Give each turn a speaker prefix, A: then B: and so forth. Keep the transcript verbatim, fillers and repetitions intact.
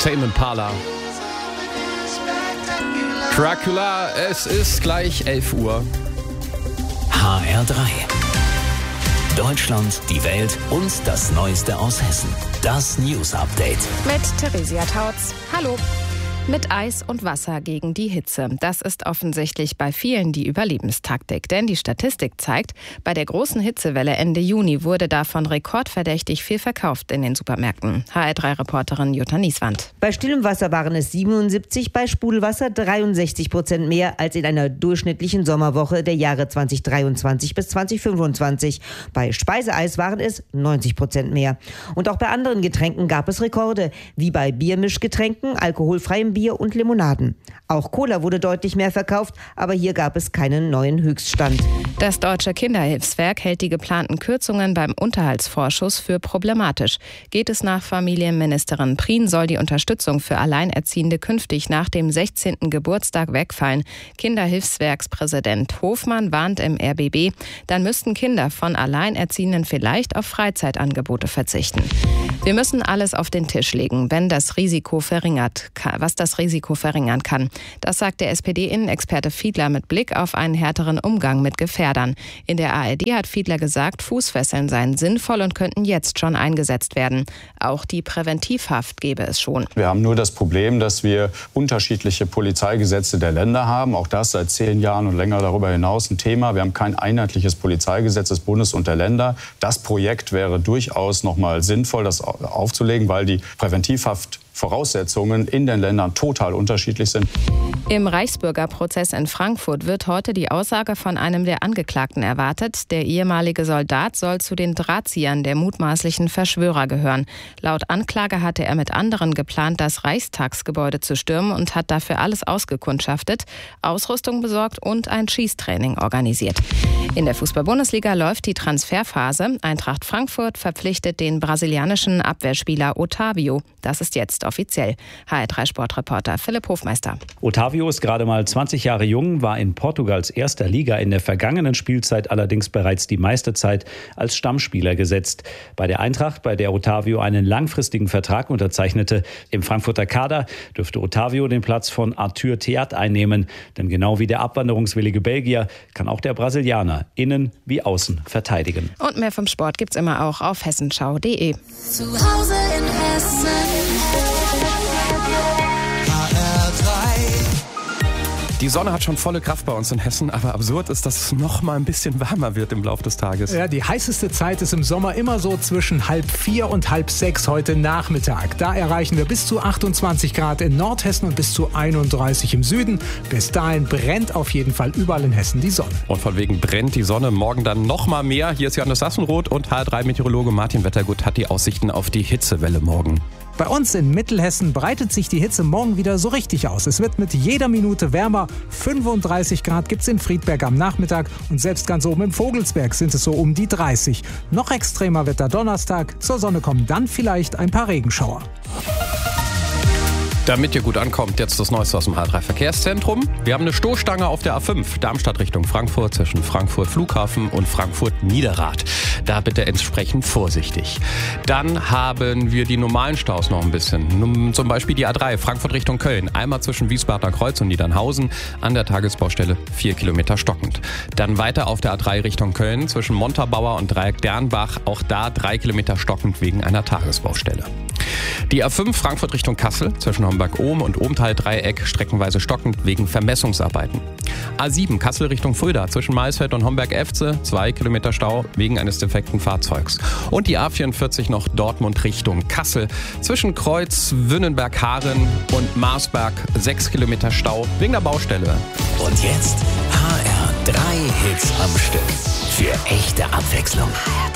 A: Tame Impala. Dracula, es ist gleich elf Uhr.
B: H R drei. Deutschland, die Welt und das Neueste aus Hessen. Das News Update.
C: Mit Theresia Tautz. Hallo. Mit Eis und Wasser gegen die Hitze. Das ist offensichtlich bei vielen die Überlebenstaktik. Denn die Statistik zeigt, bei der großen Hitzewelle Ende Juni wurde davon rekordverdächtig viel verkauft in den Supermärkten. H R drei Reporterin Jutta Nieswand.
D: Bei stillem Wasser waren es siebenundsiebzig, bei Sprudelwasser dreiundsechzig Prozent mehr als in einer durchschnittlichen Sommerwoche der Jahre zweitausenddreiundzwanzig bis zweitausendfünfundzwanzig. Bei Speiseeis waren es neunzig Prozent mehr. Und auch bei anderen Getränken gab es Rekorde, wie bei Biermischgetränken, alkoholfreiem Bier und Limonaden. Auch Cola wurde deutlich mehr verkauft, aber hier gab es keinen neuen Höchststand.
C: Das Deutsche Kinderhilfswerk hält die geplanten Kürzungen beim Unterhaltsvorschuss für problematisch. Geht es nach Familienministerin Prien, soll die Unterstützung für Alleinerziehende künftig nach dem sechzehnten Geburtstag wegfallen. Kinderhilfswerkspräsident Hofmann warnt im R B B, dann müssten Kinder von Alleinerziehenden vielleicht auf Freizeitangebote verzichten. Wir müssen alles auf den Tisch legen, wenn das Risiko verringert, was das Risiko verringern kann. Das sagt der S P D-Innenexperte Fiedler mit Blick auf einen härteren Umgang mit Gefährdern. In der A R D hat Fiedler gesagt, Fußfesseln seien sinnvoll und könnten jetzt schon eingesetzt werden. Auch die Präventivhaft gäbe es schon.
E: Wir haben nur das Problem, dass wir unterschiedliche Polizeigesetze der Länder haben. Auch das seit zehn Jahren und länger darüber hinaus ein Thema. Wir haben kein einheitliches Polizeigesetz des Bundes und der Länder. Das Projekt wäre durchaus noch mal sinnvoll, das aufzulegen, weil die Präventivhaft Voraussetzungen in den Ländern total unterschiedlich sind.
C: Im Reichsbürgerprozess in Frankfurt wird heute die Aussage von einem der Angeklagten erwartet. Der ehemalige Soldat soll zu den Drahtziehern der mutmaßlichen Verschwörer gehören. Laut Anklage hatte er mit anderen geplant, das Reichstagsgebäude zu stürmen und hat dafür alles ausgekundschaftet, Ausrüstung besorgt und ein Schießtraining organisiert. In der Fußball-Bundesliga läuft die Transferphase. Eintracht Frankfurt verpflichtet den brasilianischen Abwehrspieler Otavio. Das ist jetzt offiziell. H R drei Sportreporter Philipp Hofmeister.
F: Otavio ist gerade mal zwanzig Jahre jung, war in Portugals erster Liga in der vergangenen Spielzeit allerdings bereits die meiste Zeit als Stammspieler gesetzt. Bei der Eintracht, bei der Otavio einen langfristigen Vertrag unterzeichnete, im Frankfurter Kader dürfte Otavio den Platz von Arthur Theat einnehmen. Denn genau wie der abwanderungswillige Belgier kann auch der Brasilianer innen wie außen verteidigen.
C: Und mehr vom Sport gibt's immer auch auf hessenschau punkt de.
G: Zu Hause in Hessen.
A: Die Sonne hat schon volle Kraft bei uns in Hessen, aber absurd ist, dass es noch mal ein bisschen wärmer wird im Laufe des Tages.
H: Ja, die heißeste Zeit ist im Sommer immer so zwischen halb vier und halb sechs heute Nachmittag. Da erreichen wir bis zu achtundzwanzig Grad in Nordhessen und bis zu einunddreißig im Süden. Bis dahin brennt auf jeden Fall überall in Hessen die Sonne.
A: Und von wegen brennt die Sonne morgen dann noch mal mehr. Hier ist Johannes Sassenroth und H R drei Meteorologe Martin Wettergut hat die Aussichten auf die Hitzewelle morgen.
H: Bei uns in Mittelhessen breitet sich die Hitze morgen wieder so richtig aus. Es wird mit jeder Minute wärmer. fünfunddreißig Grad gibt's in Friedberg am Nachmittag und selbst ganz oben im Vogelsberg sind es so um die dreißig. Noch extremer wird der Donnerstag. Zur Sonne kommen dann vielleicht ein paar Regenschauer.
A: Damit ihr gut ankommt, jetzt das Neueste aus dem H R drei Verkehrszentrum. Wir haben eine Stoßstange auf der A fünf, Darmstadt Richtung Frankfurt, zwischen Frankfurt Flughafen und Frankfurt Niederrad. Da bitte entsprechend vorsichtig. Dann haben wir die normalen Staus noch ein bisschen. Zum Beispiel die A drei, Frankfurt Richtung Köln. Einmal zwischen Wiesbadener Kreuz und Niedernhausen, an der Tagesbaustelle vier Kilometer stockend. Dann weiter auf der A drei Richtung Köln, zwischen Montabaur und Dreieck Dernbach. Auch da drei Kilometer stockend wegen einer Tagesbaustelle. Die A fünf Frankfurt Richtung Kassel, zwischen Homberg-Ohm und Ohmtal-Dreieck streckenweise stockend wegen Vermessungsarbeiten. A sieben Kassel Richtung Fulda, zwischen Maisfeld und Homberg-Efze, zwei Kilometer Stau wegen eines defekten Fahrzeugs. Und die A vierundvierzig noch Dortmund Richtung Kassel, zwischen Kreuz, Wünnenberg-Haaren und Marsberg, sechs Kilometer Stau wegen der Baustelle.
B: Und jetzt H R drei Hits am Stück. Für echte Abwechslung.